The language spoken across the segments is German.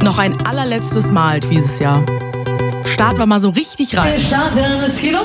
Noch ein allerletztes Mal dieses Jahr. Starten wir mal so richtig rein. Wir starten das Kino.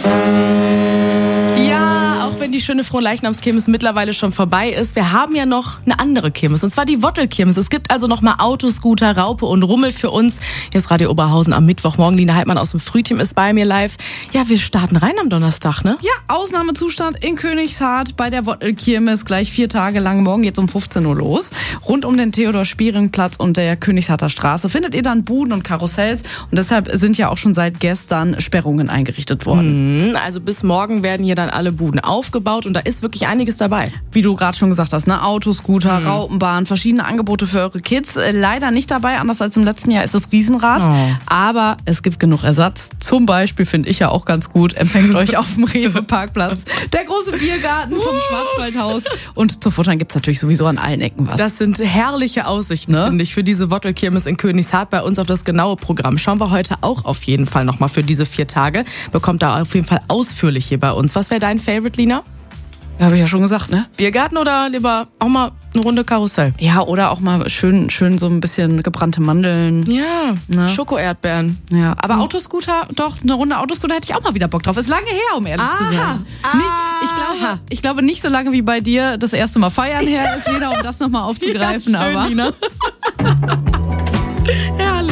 Ja, auch wenn die schöne Fronleichnamskirmes mittlerweile schon vorbei ist, wir haben ja noch eine andere Kirmes, und zwar die Wottelkirmes. Es gibt also noch mal Autoscooter, Raupe und Rummel für uns. Hier ist Radio Oberhausen am Mittwochmorgen. Lina Heidmann aus dem Frühteam ist bei mir live. Ja, wir starten rein am Donnerstag, ne? Ja, Ausnahmezustand in Königshardt bei der Wottelkirmes. Gleich 4 Tage lang. Morgen geht's um 15 Uhr los. Rund um den Theodor-Spiering-Platz und der Königshardter Straße findet ihr dann Buden und Karussells. Und deshalb sind ja auch schon seit gestern Sperrungen eingerichtet worden. Also bis morgen werden hier dann alle Buden aufgebaut und da ist wirklich einiges dabei. Wie du gerade schon gesagt hast, ne? Autoscooter, Raupenbahn, verschiedene Angebote für eure Kids. Leider nicht dabei, anders als im letzten Jahr ist das Riesenrad. Aber es gibt genug Ersatz. Zum Beispiel, finde ich ja auch ganz gut, empfängt euch auf dem Rewe-Parkplatz der große Biergarten vom Schwarzwaldhaus. Und zu futtern gibt's natürlich sowieso an allen Ecken was. Das sind herrliche Aussichten, finde ich, für diese Wottelkirmes in Königshardt. Bei uns auf das genaue Programm schauen wir heute auch auf jeden Fall nochmal für diese 4 Tage. Bekommt da auf jeden Fall ausführlich hier bei uns. Was wäre dein Favorite, Lina? Ja, habe ich ja schon gesagt, ne? Biergarten oder lieber auch mal eine Runde Karussell? Ja, oder auch mal schön so ein bisschen gebrannte Mandeln. Ja, Ne? Schoko-Erdbeeren. Ja, aber Autoscooter, doch, eine Runde Autoscooter hätte ich auch mal wieder Bock drauf. Ist lange her, um ehrlich zu sein. Ich glaube nicht so lange wie bei dir das erste Mal feiern her ist, jeder, um das nochmal aufzugreifen. Ja, schön, aber Lina. Herrlich.